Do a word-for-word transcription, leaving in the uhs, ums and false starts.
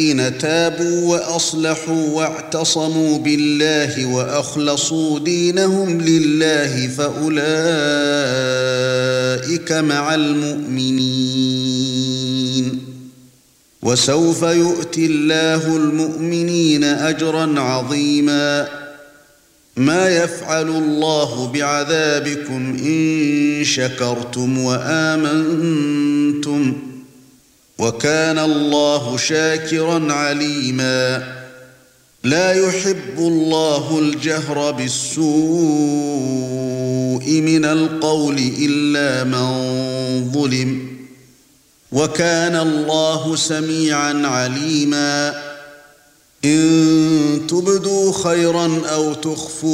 الذين تابوا وأصلحوا واعتصموا بالله وأخلصوا دينهم لله فأولئك مع المؤمنين وسوف يؤتي الله المؤمنين أجرا عظيما ما يفعل الله بعذابكم إن شكرتم وآمنتم وكان الله شاكرا عليما لا يحب الله الجهر بالسوء من القول إلا من ظلم وكان الله سميعا عليما إن تبدوا خيرا أو تخفوا